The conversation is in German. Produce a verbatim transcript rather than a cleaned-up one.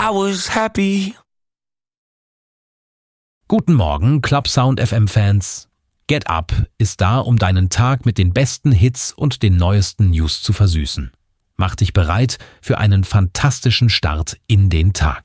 I was happy. Guten Morgen, Club Sound F M-Fans. Get Up ist da, um deinen Tag mit den besten Hits und den neuesten News zu versüßen. Mach dich bereit für einen fantastischen Start in den Tag.